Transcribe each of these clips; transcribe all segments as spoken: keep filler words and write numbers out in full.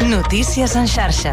Notícies en xarxa.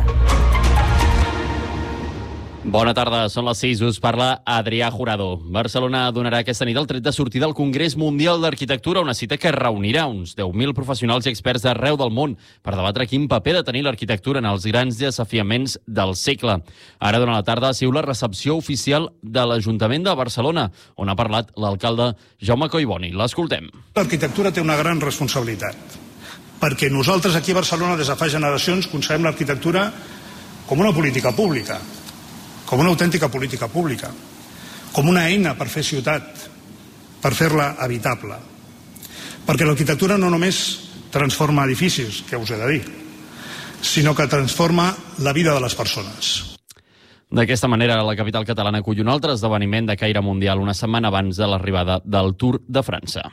Bona tarda, són les sis, us parla Adrià Jurado. Barcelona donarà aquesta nit el tret de sortida al Congrés Mundial d'Arquitectura, una cita que reunirà uns deu mil professionals i experts d'arreu del món per debatre quin paper ha de tenir l'arquitectura en els grans desafiaments del segle. Ara, durant la tarda, ha sigut la recepció oficial de l'Ajuntament de Barcelona, on ha parlat l'alcalde Jaume Collboni. L'escoltem. L'arquitectura té una gran responsabilitat, perquè nosaltres aquí a Barcelona des de fa generacions concebem l'arquitectura com una política pública, com una autèntica política pública, com una eina per fer ciutat, per fer-la habitable. Perquè l'arquitectura no només transforma edificis, que us he de dir, sinó que transforma la vida de les persones. D'aquesta manera, la capital catalana acull un altre esdeveniment de caire mundial una setmana abans de l'arribada del Tour de França.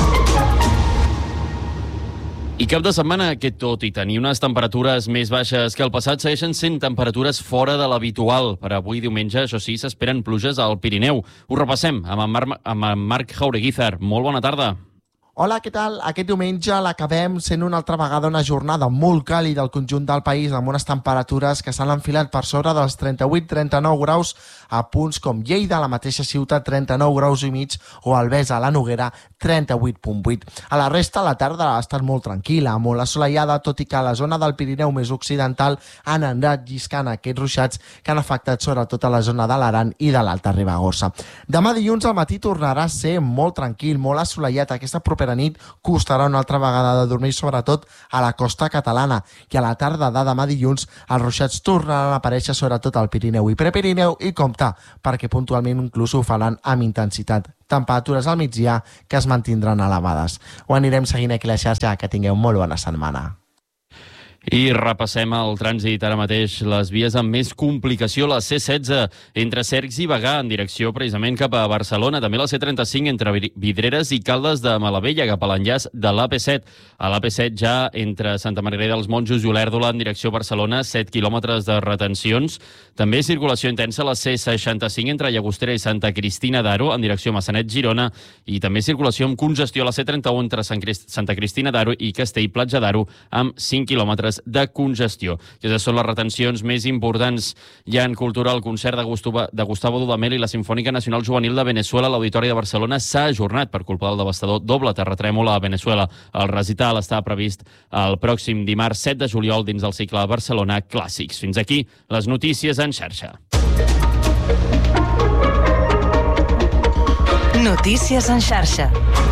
I cap de setmana que, tot i tenir unes temperatures més baixes que el passat, segueixen sent temperatures fora de l'habitual. Per avui diumenge, això sí, s'esperen pluges al Pirineu. Ho repassem amb en, Mar amb en Marc Jaureguizar. Molt bona tarda. Hola, què tal? Aquest diumenge l'acabem sent una altra vegada una jornada molt càlida al conjunt del país, amb unes temperatures que s'han enfilat per sobre dels trenta-vuit trenta-nou graus a punts com Lleida, la mateixa ciutat, trenta-nou graus i mig, o Albesa, la Noguera, trenta-vuit coma vuit. A la resta, la tarda ha estat molt tranquil·la, molt assolellada, tot i que a la zona del Pirineu més occidental han anat lliscant aquests ruixats que han afectat sobretot a la zona de l'Aran i de l'Alta Ribagorça. Demà dilluns al matí tornarà a ser molt tranquil, molt assolellat. Aquesta propera nit costarà una altra vegada de dormir, sobretot a la costa catalana, i a la tarda de demà dilluns els ruixats tornaran a aparèixer sobretot al Pirineu i Prepirineu, i compte, perquè puntualment inclús ho faran amb intensitat. Temperatures al migdia que es mantindran elevades. Ho anirem seguint aquí a la xarxa. Que tingueu molt bona setmana. I repassem el trànsit ara mateix. Les vies amb més complicació, la C setze entre Cercs i Bagà en direcció precisament cap a Barcelona. També la C trenta-cinc entre Vidreres i Caldes de Malavella cap a l'enllaç de l'A P set. A l'A P set ja entre Santa Margarida dels Monjos i Olèrdola en direcció Barcelona, set quilòmetres de retencions. També circulació intensa a la C seixanta-cinc entre Llagostera i Santa Cristina d'Aro en direcció Massanet-Girona, i també circulació amb congestió a la C trenta-u entre Santa Cristina d'Aro i Castell-Platja d'Aro amb cinc quilòmetres de congestió. Aquestes són les retencions més importants. Ja en cultura, el concert de Gustavo, de Gustavo Dudamel i la Simfònica Nacional Juvenil de Venezuela a l'Auditori de Barcelona s'ha ajornat per culpa del devastador doble terratrèmol a Venezuela. El recital està previst el pròxim dimarts set de juliol dins del cicle Barcelona Clàssics. Fins aquí les notícies en xarxa. Notícies en xarxa.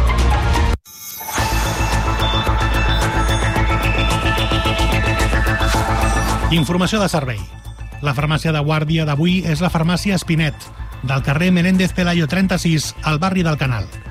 Informació de servei. La farmàcia de guàrdia d'avui és la farmàcia Espinet, del carrer Menéndez Pelayo trenta-sis, al barri del Canal.